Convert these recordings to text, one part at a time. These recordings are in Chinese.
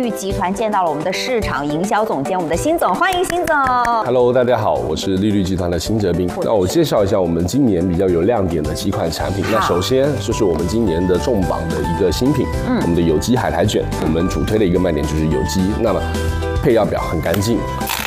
律集团见到了我们的市场营销总监，我们的辛总，欢迎辛总。 Hello， 大家好，我是利律集团的辛哲斌。那我介绍一下我们今年比较有亮点的几款产品。那首先就是我们今年的重磅的一个新品，我们的有机海苔卷。我们主推的一个卖点就是有机，那么配料表很干净。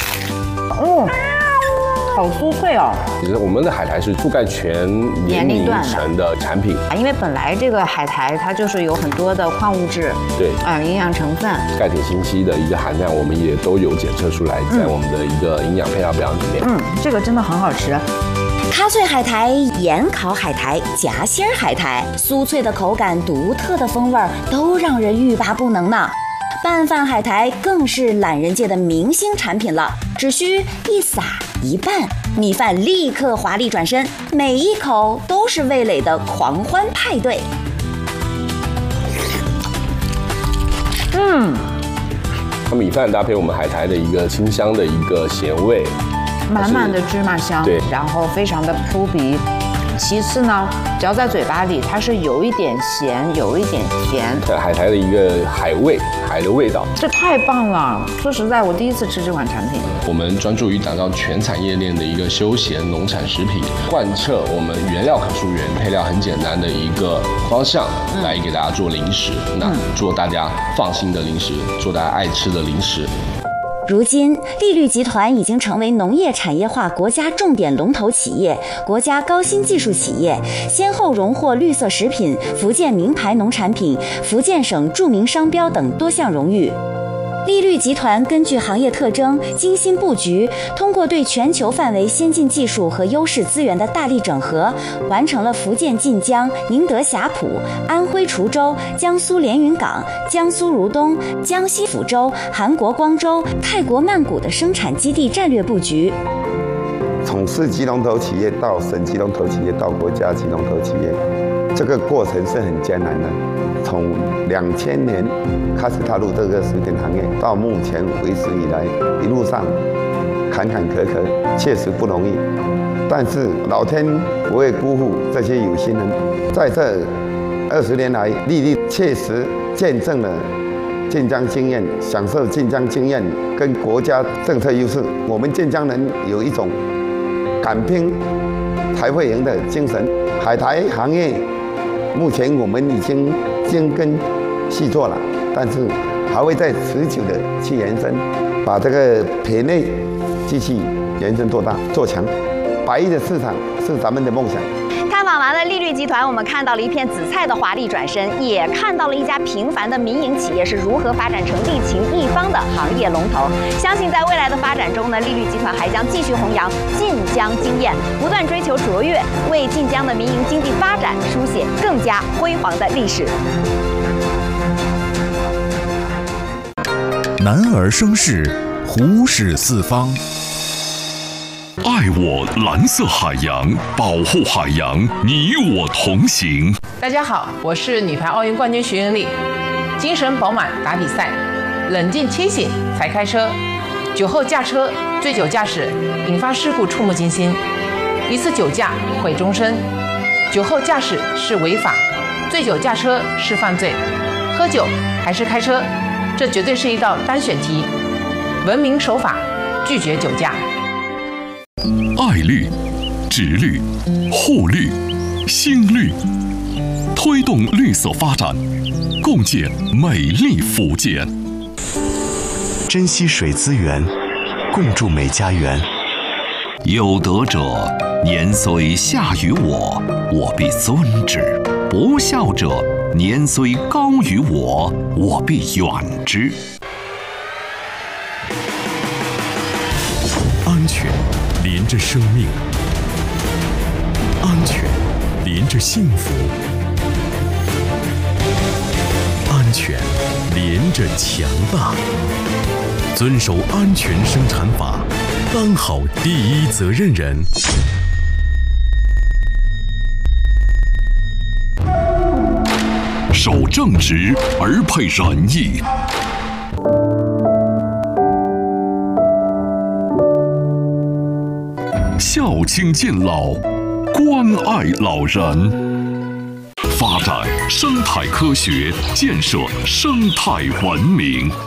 好酥脆哦！ 其实我们的海苔是覆盖全年龄层的产品， 因为本来这个海苔它就是有很多的矿物质， 对， 营养成分， 钙、铁、锌、硒的一个含量，我们也都有检测出来，在我们的一个营养配料表里面。 这个真的很好吃。 咖脆海苔、盐烤海苔、夹心海苔，酥脆的口感、独特的风味都让人欲罢不能呢。拌饭海苔更是懒人界的明星产品了，只需一撒一拌，米饭立刻华丽转身，每一口都是味蕾的狂欢派对。 米饭搭配我们海苔的一个清香的一个咸味， 满满的芝麻香， 对， 然后非常的扑鼻。其次呢，嚼在嘴巴里，它是有一点咸，有一点甜， 海苔的一个海味，海的味道， 这太棒了！说实在，我第一次吃这款产品。 我们专注于打造全产业链的一个休闲农产食品，贯彻我们原料可溯源、配料很简单的一个方向，来给大家做零食，那做大家放心的零食，做大家爱吃的零食。 如今，利律集团已经成为农业产业化国家重点龙头企业、国家高新技术企业，先后荣获绿色食品、福建名牌农产品、福建省著名商标等多项荣誉。利律集团根据行业特征精心布局，通过对全球范围先进技术和优势资源的大力整合，完成了福建晋江、宁德霞浦、安徽滁州、江苏连云港、江苏如东、江西抚州、韩国光州、泰国曼谷的生产基地战略布局。 从市级龙头企业到省级龙头企业到国家级龙头企业，这个过程是很艰难的。从2000年开始踏入这个食品行业，到目前为止以来，一路上坎坎坷坷，确实不容易。但是老天不会辜负这些有心人，在这20年来，利律确实见证了晋江经验，享受晋江经验跟国家政策优势。我们晋江人有一种敢拼才会赢的精神。海苔行业目前我们已经精耕细作了，但是还会再持久的去延伸，把这个品类继续延伸做大做强。100亿的市场是咱们的梦想。 探访完了利律集团，我们看到了一片紫菜的华丽转身，也看到了一家平凡的民营企业是如何发展成力擎一方的行业龙头。相信在未来的发展中呢，利律集团还将继续弘扬晋江经验，不断追求卓越，为晋江的民营经济发展书写更加辉煌的历史。 男儿生事，虎视四方。 爱我蓝色海洋，保护海洋，你我同行。 大家好，我是女排奥运冠军徐元丽。精神饱满打比赛，冷静清醒才开车。酒后驾车、醉酒驾驶引发事故触目惊心，一次酒驾毁终身。酒后驾驶是违法，醉酒驾车是犯罪。喝酒还是开车，这绝对是一道单选题。文明守法，拒绝酒驾。 爱绿、植绿、护绿、新绿，推动绿色发展，共建美丽福建。 珍惜水资源，共筑美家园。 有德者，年虽下于我，我必尊之；不孝者，年虽高于我，我必远之。 安全连着生命，安全连着幸福，安全连着强大。遵守安全生产法，当好第一责任人。 守正直而配仁义。孝亲敬老，关爱老人，发展生态科学，建设生态文明。